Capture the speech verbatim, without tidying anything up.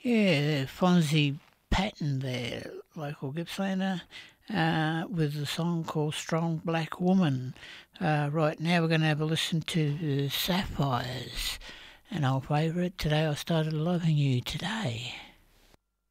Yeah, Fonzie Patton there, local Gippslander, uh, with a song called Strong Black Woman. Uh, right now we're going to have a listen to the Sapphires, an old favourite, Today I Started Loving You Today.